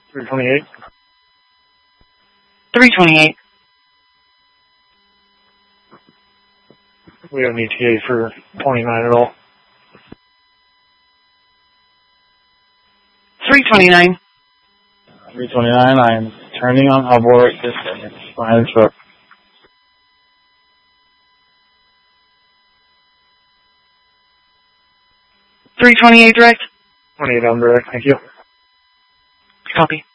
328. 328. We have an ETA for 29 at all. 329. 329, I am turning on Hubbard this second. Behind the truck. 328 direct. 28 on direct, thank you. Copy.